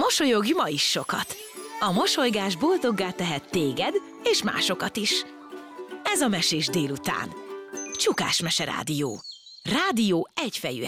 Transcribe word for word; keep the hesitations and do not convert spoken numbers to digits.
Mosolyogj ma is sokat! A mosolygás boldoggá tehet téged és másokat is. Ez a Mesés délután. Csukás Mese Rádió. Rádió egyfejű